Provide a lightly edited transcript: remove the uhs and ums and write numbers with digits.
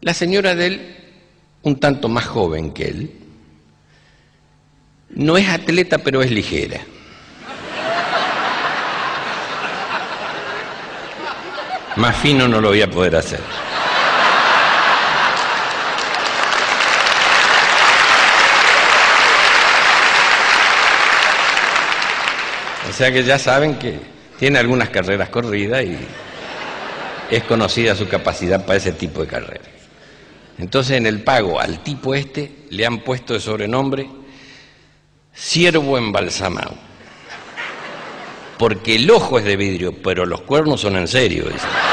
La señora de él, un tanto más joven que él, no es atleta, pero es ligera. Más fino no lo voy a poder hacer. O sea que ya saben que tiene algunas carreras corridas y es conocida su capacidad para ese tipo de carreras. Entonces en el pago al tipo este le han puesto de sobrenombre ciervo embalsamado. Porque el ojo es de vidrio, pero los cuernos son en serio, dice.